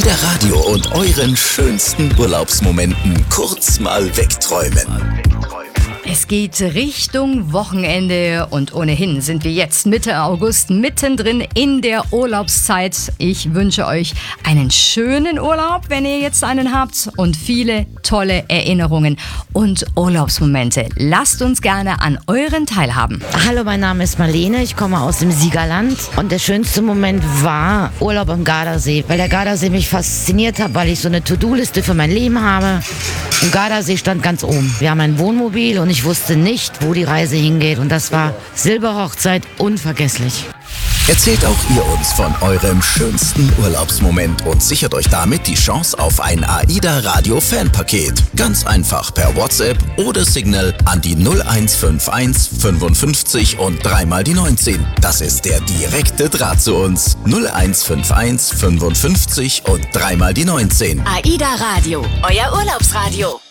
AIDA Radio und euren schönsten Urlaubsmomenten kurz mal wegträumen. Es geht Richtung Wochenende und ohnehin sind wir jetzt Mitte August mittendrin in der Urlaubszeit. Ich wünsche euch einen schönen Urlaub, wenn ihr jetzt einen habt, und viele tolle Erinnerungen und Urlaubsmomente. Lasst uns gerne an euren teilhaben. Hallo, mein Name ist Marlene, ich komme aus dem Siegerland und der schönste Moment war Urlaub am Gardasee, weil der Gardasee mich fasziniert hat, weil ich so eine To-Do-Liste für mein Leben habe. Und Gardasee stand ganz oben. Wir haben ein Wohnmobil und ich wusste nicht, wo die Reise hingeht, und das war Silberhochzeit unvergesslich. Erzählt auch ihr uns von eurem schönsten Urlaubsmoment und sichert euch damit die Chance auf ein AIDA Radio Fanpaket. Ganz einfach per WhatsApp oder Signal an die 0151 55 und 3 mal die 19. Das ist der direkte Draht zu uns. 0151 55 und 3 mal die 19. AIDA Radio, euer Urlaubsradio.